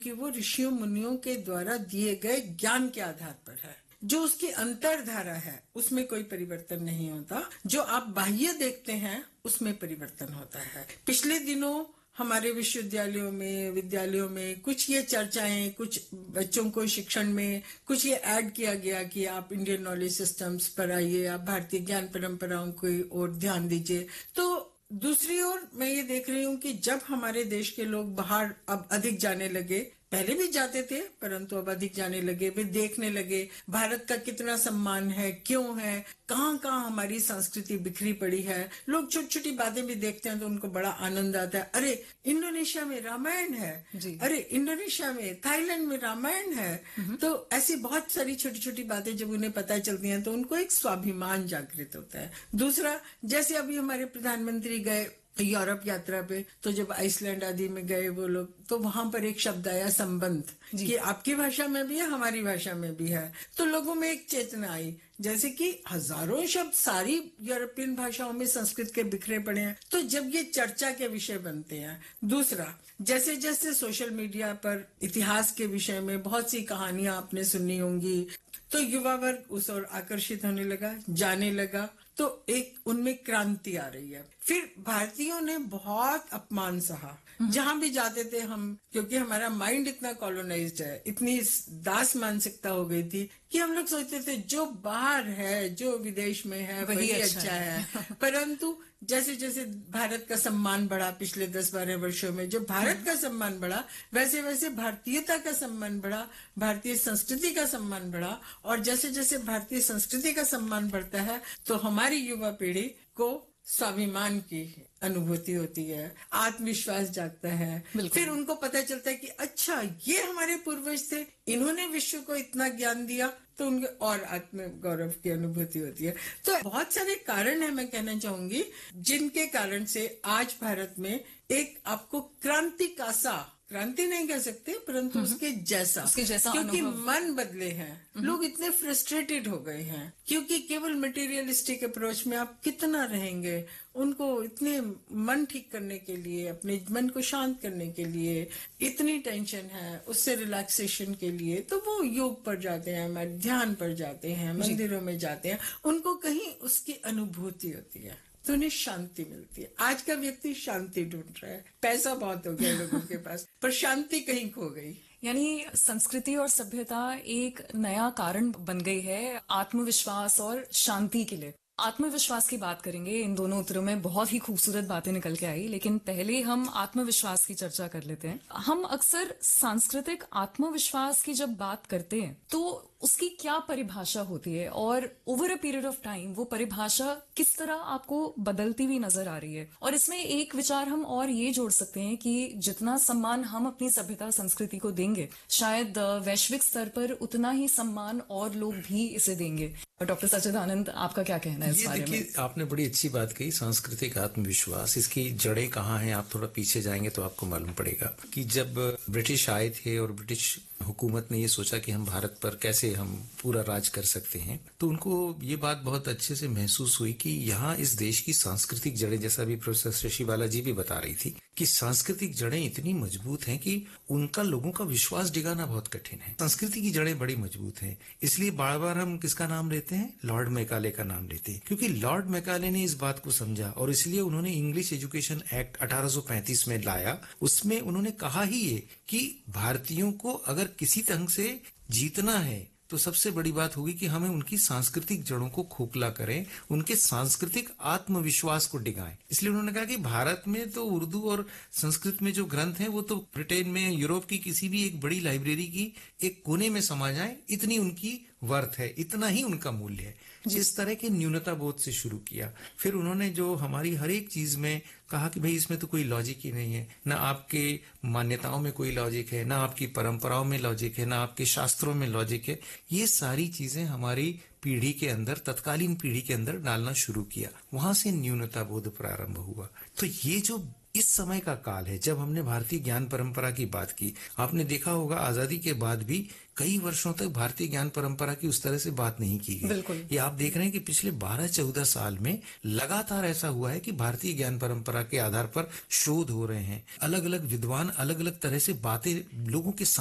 कि वो ऋषियों मुनियों के द्वारा दिए गए ज्ञान के आधार पर है। जो उसकी अंतरधारा है उसमें कोई परिवर्तन नहीं होता, जो आप बाह्य देखते हैं उसमें परिवर्तन होता है। पिछले दिनों हमारे विद्यालयों में कुछ ये चर्चाएं, कुछ बच्चों को शिक्षण में कुछ ये ऐड किया गया कि आप इंडियन नॉलेज सिस्टम्स पर आइए, आप भारतीय ज्ञान परंपराओं की ओर ध्यान दीजिए। तो दूसरी ओर मैं ये देख रही हूँ कि जब हमारे देश के लोग बाहर अब अधिक जाने लगे, पहले भी जाते थे परंतु अब अधिक जाने लगे, वे देखने लगे भारत का कितना सम्मान है, क्यों है, कहाँ कहाँ हमारी संस्कृति बिखरी पड़ी है। लोग छोटी छोटी बातें भी देखते हैं तो उनको बड़ा आनंद आता है। अरे इंडोनेशिया में रामायण है, अरे इंडोनेशिया में, थाईलैंड में रामायण है। तो ऐसी बहुत सारी छोटी छोटी बातें जब उन्हें पता चलती हैं तो उनको एक स्वाभिमान जागृत होता है। दूसरा, जैसे अभी हमारे प्रधानमंत्री गए यूरोप यात्रा पे, तो जब आइसलैंड आदि में गए वो लोग, तो वहां पर एक शब्द आया संबंध, कि आपकी भाषा में भी है, हमारी भाषा में भी है। तो लोगों में एक चेतना आई, जैसे कि हजारों शब्द सारी यूरोपियन भाषाओं में संस्कृत के बिखरे पड़े हैं, तो जब ये चर्चा के विषय बनते हैं। दूसरा, जैसे जैसे सोशल मीडिया पर इतिहास के विषय में बहुत सी कहानियां आपने सुनी होंगी, तो युवा वर्ग उस ओर आकर्षित होने लगा, जाने लगा, तो एक उनमें क्रांति आ रही है। फिर भारतीयों ने बहुत अपमान सहा जहां भी जाते थे हम, क्योंकि हमारा माइंड इतना कॉलोनाइज्ड है, इतनी दास मानसिकता हो गई थी कि हम लोग सोचते थे जो बाहर है, जो विदेश में है वही अच्छा है। परंतु जैसे जैसे भारत का सम्मान बढ़ा पिछले 10-12 वर्षों में, जो भारत का सम्मान बढ़ा वैसे वैसे भारतीयता का सम्मान बढ़ा, भारतीय संस्कृति का सम्मान बढ़ा। और जैसे जैसे भारतीय संस्कृति का सम्मान बढ़ता है तो हमारी युवा पीढ़ी को स्वाभिमान की अनुभूति होती है, आत्मविश्वास जागता है। फिर उनको पता चलता है कि अच्छा ये हमारे पूर्वज थे, इन्होंने विश्व को इतना ज्ञान दिया, तो उनके और आत्म गौरव की अनुभूति होती है। तो बहुत सारे कारण है, मैं कहना चाहूंगी, जिनके कारण से आज भारत में एक आपको क्रांति का सा, क्रांति नहीं कह सकते परंतु उसके जैसा क्योंकि मन बदले हैं। लोग इतने फ्रस्ट्रेटेड हो गए हैं क्योंकि केवल मटेरियलिस्टिक अप्रोच में आप कितना रहेंगे। उनको इतने मन ठीक करने के लिए, अपने मन को शांत करने के लिए इतनी टेंशन है, उससे रिलैक्सेशन के लिए तो वो योग पर जाते हैं, ध्यान पर जाते हैं, मंदिरों में जाते हैं, उनको कहीं उसकी अनुभूति होती है तो उन्हें शांति मिलती है। आज का व्यक्ति शांति ढूंढ रहा है, पैसा बहुत हो गया लोगों के पास पर शांति कहीं खो गई। यानी संस्कृति और सभ्यता एक नया कारण बन गई है आत्मविश्वास और शांति के लिए। आत्मविश्वास की बात करेंगे, इन दोनों उत्तरों में बहुत ही खूबसूरत बातें निकल के आई, लेकिन पहले हम आत्मविश्वास की चर्चा कर लेते हैं। हम अक्सर सांस्कृतिक आत्मविश्वास की जब बात करते हैं तो उसकी क्या परिभाषा होती है और over a period of time वो परिभाषा किस तरह आपको बदलती हुई नजर आ रही है। और इसमें एक विचार हम और ये जोड़ सकते हैं कि जितना सम्मान हम अपनी सभ्यता संस्कृति को देंगे, शायद वैश्विक स्तर पर उतना ही सम्मान और लोग भी इसे देंगे। डॉक्टर सच्चिदानंद, आपका क्या कहना है इस बारे में? देखिए, आपने बड़ी अच्छी बात कही, सांस्कृतिक आत्मविश्वास, इसकी जड़ें कहाँ हैं, आप थोड़ा पीछे जाएंगे तो आपको मालूम पड़ेगा कि जब ब्रिटिश आए थे और ब्रिटिश हुकूमत ने ये सोचा कि हम भारत पर कैसे हम पूरा राज कर सकते हैं, तो उनको ये बात बहुत अच्छे से महसूस हुई कि यहाँ इस देश की सांस्कृतिक जड़ें, जैसा भी प्रोफेसर शशिबाला जी भी बता रही थी, कि सांस्कृतिक जड़ें इतनी मजबूत हैं कि उनका लोगों का विश्वास डिगाना बहुत कठिन है। संस्कृति की जड़ें बड़ी मजबूत हैं, इसलिए बार बार हम किसका नाम लेते हैं? लॉर्ड मैकाले का नाम लेते हैं, क्योंकि लॉर्ड मैकाले ने इस बात को समझा और इसलिए उन्होंने इंग्लिश एजुकेशन एक्ट 1835 में लाया। उसमें उन्होंने कहा ही ये कि भारतीयों को अगर किसी ढंग से जीतना है तो सबसे बड़ी बात होगी कि हमें उनकी सांस्कृतिक जड़ों को खोखला करें, उनके सांस्कृतिक आत्मविश्वास को डिगाएं। इसलिए उन्होंने कहा कि भारत में तो उर्दू और संस्कृत में जो ग्रंथ हैं वो तो ब्रिटेन में, यूरोप की किसी भी एक बड़ी लाइब्रेरी की एक कोने में समा जाए, इतनी उनकी वर्थ है, इतना ही उनका मूल्य है। इस तरह के न्यूनता बोध से शुरू किया। फिर उन्होंने जो हमारी हर एक चीज में कहा कि भाई इसमें तो कोई लॉजिक ही नहीं है, ना आपके मान्यताओं में कोई लॉजिक है, ना आपकी परंपराओं में लॉजिक है, ना आपके शास्त्रों में लॉजिक है। ये सारी चीजें हमारी पीढ़ी के अंदर, तत्कालीन पीढ़ी के अंदर डालना शुरू किया। वहां से न्यूनता बोध प्रारंभ हुआ। तो ये जो इस समय का काल है जब हमने भारतीय ज्ञान परंपरा की बात की। आपने देखा होगा आजादी के बाद भी कई वर्षों तक भारतीय ज्ञान परंपरा की उस तरह से बात नहीं की गई। बिल्कुल। ये आप देख रहे हैं कि पिछले 12-14 साल में लगातार ऐसा हुआ है कि भारतीय ज्ञान परंपरा के आधार पर शोध हो रहे हैं, अलग अलग विद्वान अलग अलग तरह से बातें लोगों के